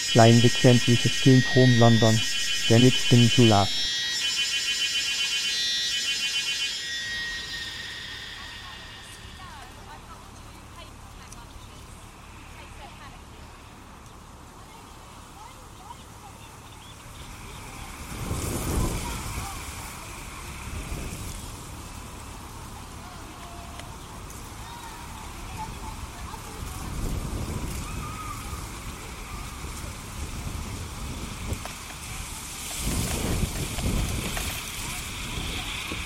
flying the Grand Reef Film from London, the next peninsula